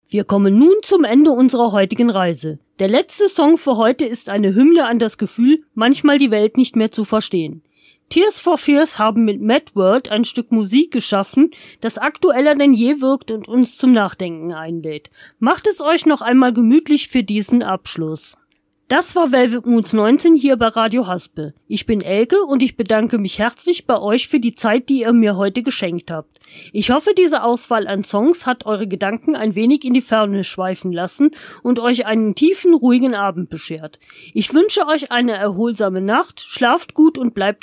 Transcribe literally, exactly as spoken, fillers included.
Wir kommen nun zum Ende unserer heutigen Reise. Der letzte Song für heute ist eine Hymne an das Gefühl, manchmal die Welt nicht mehr zu verstehen. Tears for Fears haben mit Mad World ein Stück Musik geschaffen, das aktueller denn je wirkt und uns zum Nachdenken einlädt. Macht es euch noch einmal gemütlich für diesen Abschluss. Das war Velvet Moons neunzehn hier bei Radio Haspel. Ich bin Elke und ich bedanke mich herzlich bei euch für die Zeit, die ihr mir heute geschenkt habt. Ich hoffe, diese Auswahl an Songs hat eure Gedanken ein wenig in die Ferne schweifen lassen und euch einen tiefen, ruhigen Abend beschert. Ich wünsche euch eine erholsame Nacht, schlaft gut und bleibt